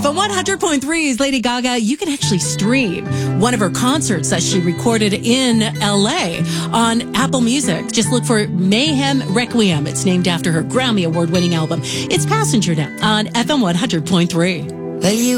FM 100.3 is Lady Gaga. You can actually stream one of her concerts that she recorded in LA on Apple Music. Just look for Mayhem Requiem. It's named after her Grammy Award winning album. It's Passenger now on FM 100.3. Well, you